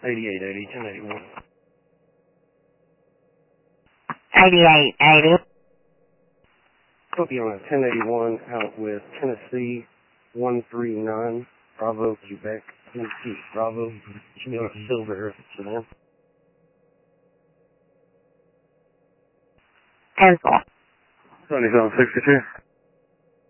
8880, 1081. 8880. Copy on a 1081 out with Tennessee 139, Bravo, Quebec, Tennessee, Bravo. Should be on a silver sedan. Cancel. 7762.